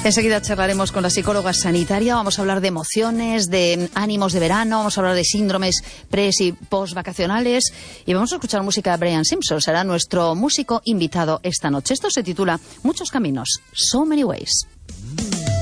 Enseguida charlaremos con la psicóloga sanitaria, vamos a hablar de emociones, de ánimos de verano, vamos a hablar de síndromes y post-vacacionales y vamos a escuchar música de Brian Simpson, será nuestro músico invitado esta noche. Esto se titula Muchos Caminos, So Many Ways.